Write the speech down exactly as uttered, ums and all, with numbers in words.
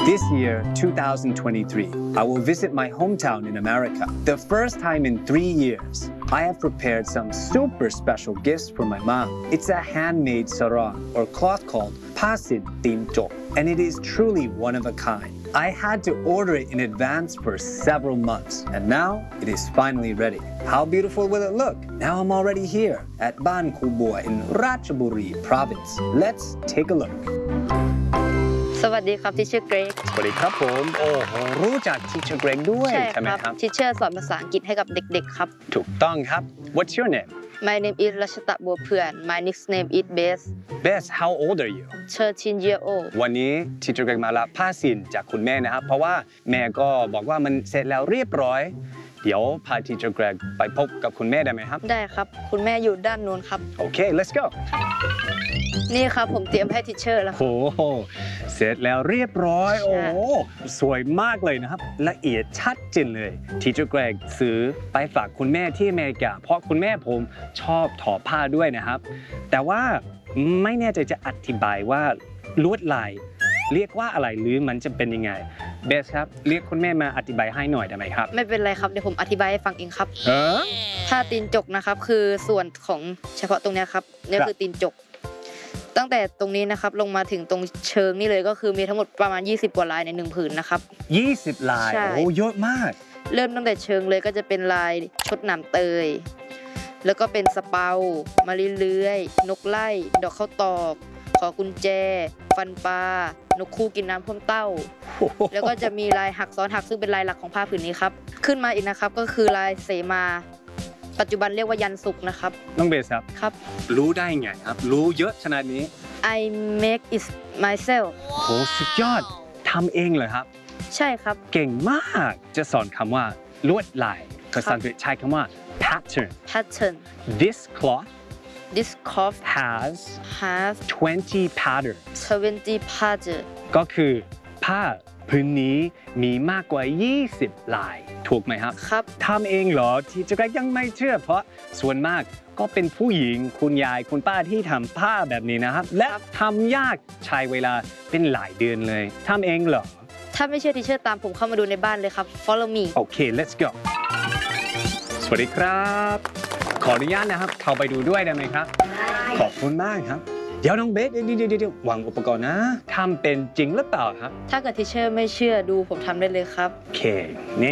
This year, two thousand twenty-three, I will visit my hometown in America. The first time in three years, I have prepared some super special gifts for my mom. It's a handmade sarong or cloth called Pasin Tin Jok, and it is truly one of a kind. I had to order it in advance for several months, and now it is finally ready. How beautiful will it look? Now I'm already here at Ban Kubua in Ratchaburi province. Let's take a look. สวัสดีครับทิเชอร์เกรกสวัสดีครับผมโอ้โหรู้จัก Teacher Greg ด้วยใช่ไหมครับทิเชอร์สอนภาษาอังกฤษให้กับเด็กๆครับถูกต้องครับ What's your name? My name is รัชตะบัวเพื่อน My nickname is Bess Bess, how old are you? thirteen year old วันนี้ Teacher Greg มารับผ้าสินจากคุณแม่นะครับเพราะว่าแม่ก็บอกว่ามันเสร็จแล้วเรียบร้อยเดี๋ยวพา Teacher Greg ไปพบกับคุณแม่ได้ไหมครับได้ครับคุณแม่อยู่ด้านนู้นครับโอเค let's go นี่ครับผมเตรียมให้ทิเชอร์แล้วโอ้โหเสร็จแล้วเรียบร้อยโอ้สวยมากเลยนะครับละเอียดชัดเจนเลย Teacher Greg ซื้อไปฝากคุณแม่ที่อเมริกาเพราะคุณแม่ผมชอบทอผ้าด้วยนะครับแต่ว่าไม่แน่ใจจะอธิบายว่าลวดลายเรียกว่าอะไรหรือมันจะเป็นยังไงเบสครับเรียกคุณแม่มาอธิบายให้หน่อยได้ไหมครับไม่เป็นไรครับเดี๋ยวผมอธิบายให้ฟังเองครับเออผ้าตีนจกนะครับคือส่วนของเฉพาะตรงนี้ครับนี่คือตีนจกตั้งแต่ตรงนี้นะครับลงมาถึงตรงเชิงนี่เลยก็คือมีทั้งหมดประมาณยี่สิบกว่าลายในหนึ่งผืนนะครับยี่สิบลายโอ้เยอะมากเริ่มตั้งแต่เชิงเลยก็จะเป็นลายชดหนามเตยแล้วก็เป็นสเปามะลิเลื้อยนกไล่ดอกข้าวตอกขอกุญแจฟันปลานกคู่กินน้ำพ่วมเต้าแล้วก็จะมีลายหักซ้อนหักซึ่งเป็นลายหลักของผ้าผืนนี้ครับขึ้นมาอีกนะครับก็คือลายเสมาปัจจุบันเรียกว่ายันสุกนะครับน้องเบสครับครับรู้ได้ไงครับรู้เยอะขนาดนี้ I make it myself โหสุดยอดทำเองเลยครับใช่ครับเก่งมากจะสอนคำว่าลวดลายภาษาอังกฤษใช้คำว่า pattern pattern this cloth this cloth has has twenty patterns twenty patterns ก็คือผ้าพื้นนี้มีมากกว่ายี่สิบลายถูกไหมครับครับทำเองเหรอที่จะยังไม่เชื่อเพราะส่วนมากก็เป็นผู้หญิงคุณยายคุณป้าที่ทำผ้าแบบนี้นะครับและทำยากใช้เวลาเป็นหลายเดือนเลยทำเองเหรอถ้าไม่เชื่อที่เชื่อตามผมเข้ามาดูในบ้านเลยครับ follow me โอเค let's go สวัสดีครับขออนุญาตนะครับเข้าไปดูด้วยได้ไหมครับขอบคุณมากครับเดี๋ยวน้องเบสเดี๋ยวเดี๋ยวเดี๋ยววางอุปกรณ์นะทำเป็นจริงหรือเปล่าครับถ้าเกิดที่เชื่อไม่เชื่อดูผมทำได้เลยครับโอเคนี่